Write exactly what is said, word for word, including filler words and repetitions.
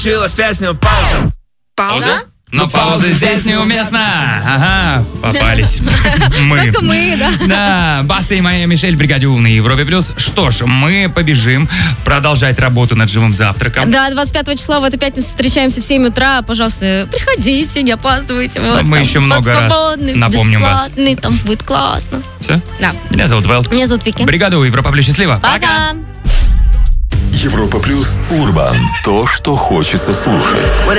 Чилась песня «Пауза». Пауза? Но паузы здесь неуместно. Ага, попались. Мы. Как и мы, да. Да, Баста и моя Мишель, Бригаде У на Европе плюс. Что ж, мы побежим продолжать работу над живым завтраком. Да, двадцать пятого числа в эту пятницу встречаемся в семь утра. Пожалуйста, приходите, не опаздывайте. Вот, мы там, еще много раз напомним вас. Там будет классно. Все? Да. Меня зовут Вэл. Меня зовут Вики. Бригада У, Европа плюс, счастливо. Пока. Европа плюс Урбан. То, что хочется слушать.